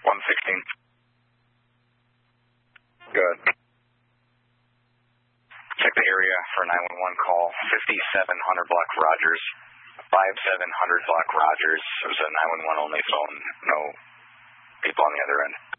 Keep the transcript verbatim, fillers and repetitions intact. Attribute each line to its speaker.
Speaker 1: one sixteen. Good. Check the area for nine one one call. fifty-seven hundred block Rogers. fifty-seven hundred block Rogers. It was a nine one one only phone. No people on the other end.